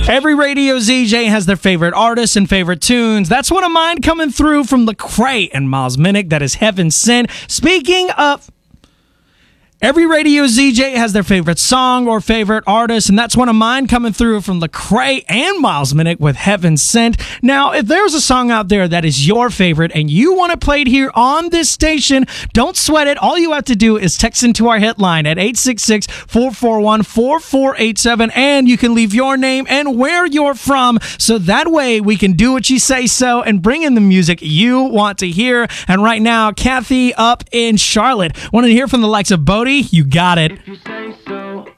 Every radio ZJ has their favorite artists and favorite tunes. That's one of mine coming through from Lecrae and Miles Minnick. That is Heaven Sent. Speaking of... Every radio ZJ has their favorite song or favorite artist, and that's one of mine coming through from Lecrae and Miles Minnick with Heaven Sent. Now, if there's a song out there that is your favorite and you want it played here on this station, don't sweat it. All you have to do is text into our hit line at 866-441-4487, and you can leave your name and where you're from, so that way we can do what you say so and bring in the music you want to hear. And right now, Kathy up in Charlotte. Want to hear from the likes of Bodie? You got it. If you say